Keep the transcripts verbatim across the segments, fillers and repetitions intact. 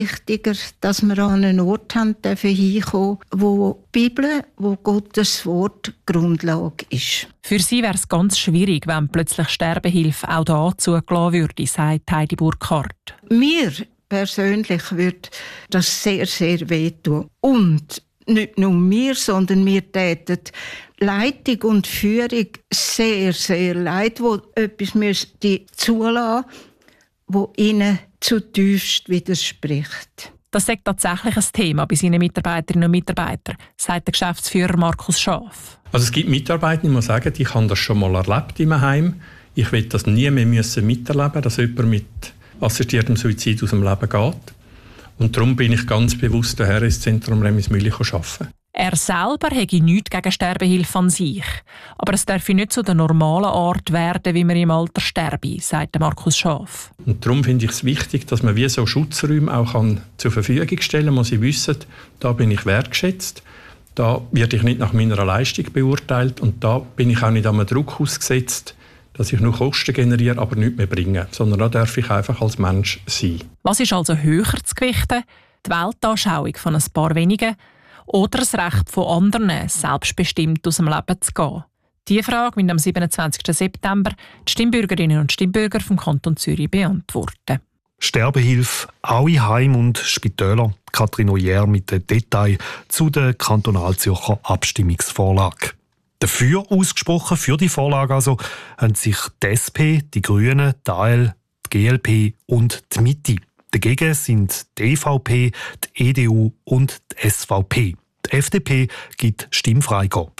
Wichtiger, dass wir an einen Ort haben dürfen hinkommen, wo die Bibel, wo Gottes Wort Grundlage ist. Für sie wäre es ganz schwierig, wenn plötzlich Sterbehilfe auch da zugelassen würde, sagt Heidi Burkhardt. Mir persönlich würde das sehr, sehr wehtun. Und nicht nur mir, sondern mir täten Leitung und Führung sehr, sehr leid, wo etwas müsste zulassen, wo ihnen zutiefst widerspricht. Das ist tatsächlich ein Thema bei seinen Mitarbeiterinnen und Mitarbeitern, sagt der Geschäftsführer Markus Schaaf. Also es gibt Mitarbeiter, ich muss sagen, ich habe das schon mal erlebt in meinem Heim. Ich will das nie mehr müssen miterleben, dass jemand mit assistiertem Suizid aus dem Leben geht. Und darum bin ich ganz bewusst daher ins Zentrum Remismühle arbeiten. Er selber hätte nichts gegen Sterbehilfe an sich. Aber es darf nicht zu der normalen Art werden, wie man im Alter sterbe, sagt Markus Schaaf. Und darum finde ich es wichtig, dass man wie so Schutzräume auch kann zur Verfügung stellen kann, wo sie wissen, da bin ich wertgeschätzt, da werde ich nicht nach meiner Leistung beurteilt und da bin ich auch nicht an einem Druck ausgesetzt, dass ich nur Kosten generiere, aber nichts mehr bringe, sondern da darf ich einfach als Mensch sein. Was ist also höher zu gewichten? Die Weltanschauung von ein paar wenigen oder das Recht von anderen, selbstbestimmt aus dem Leben zu gehen? Diese Frage wird am siebenundzwanzigsten September die Stimmbürgerinnen und Stimmbürger vom Kanton Zürich beantworten. Sterbehilfe, auch in Heim und Spitälern. Katrin Oyer mit den Details zu der Kantonalzürcher Abstimmungsvorlage. Dafür ausgesprochen, für die Vorlage also, haben sich die S P, die Grünen, die A L, die G L P und die Mitte. Dagegen sind die E V P, die E D U und die S V P. Die F D P gibt Stimmfreigabe.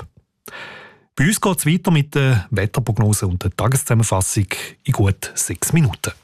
Bei uns geht es weiter mit der Wetterprognose und der Tageszusammenfassung in gut sechs Minuten.